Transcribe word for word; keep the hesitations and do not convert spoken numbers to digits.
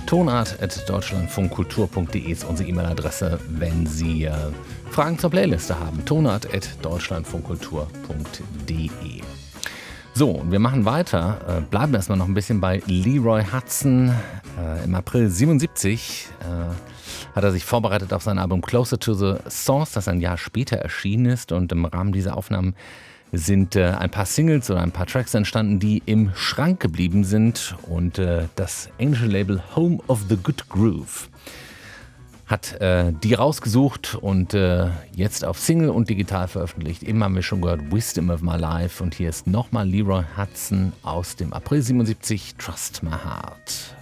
tonart at deutschlandfunkkultur punkt de ist unsere E-Mail-Adresse, wenn Sie äh, Fragen zur Playliste haben. tonart at deutschlandfunkkultur punkt de. So, und wir machen weiter, äh, bleiben erstmal noch ein bisschen bei Leroy Hudson. Äh, Im April siebenundsiebzig äh, hat er sich vorbereitet auf sein Album Closer to the Source, das ein Jahr später erschienen ist. Und im Rahmen dieser Aufnahmen sind äh, ein paar Singles oder ein paar Tracks entstanden, die im Schrank geblieben sind. Und äh, das englische Label Home of the Good Groove hat äh, die rausgesucht und äh, jetzt auf Single und digital veröffentlicht. Eben haben wir schon gehört, Wisdom of My Life. Und hier ist nochmal Leroy Hudson aus dem April siebenundsiebzig, Trust My Heart.